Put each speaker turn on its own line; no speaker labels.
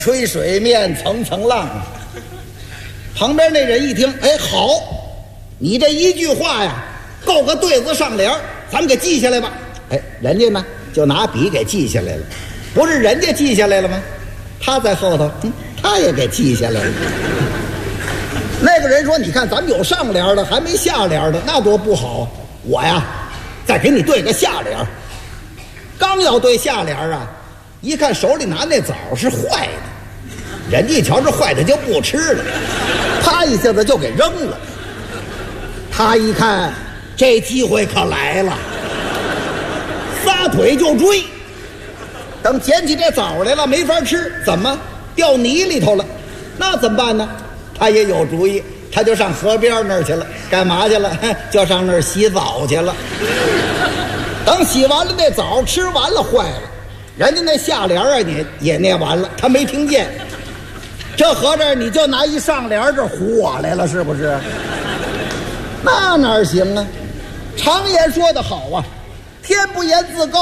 吹水面层层浪。旁边那人一听，哎，好，你这一句话呀，够个对子上联，咱们给记下来吧。哎，人家呢就拿笔给记下来了，不是人家记下来了吗？他在后头，他也给记下来了。那个人说：“你看，咱们有上联的，还没下联的，那多不好。我呀，再给你对个下联。”刚要对下联啊，一看手里拿那枣是坏的，人家一瞧是坏的就不吃了，啪一下子就给扔了。他一看这机会可来了，撒腿就追。等捡起这枣来了，没法吃，怎么掉泥里头了？那怎么办呢？他也有主意，他就上河边那儿去了。干嘛去了？就上那儿洗澡去了。等洗完了，那枣吃完了坏了，人家那下联啊也念完了，他没听见。这合着你就拿一上联这唬我来了，是不是？那哪行啊？常言说得好啊，天不言自高。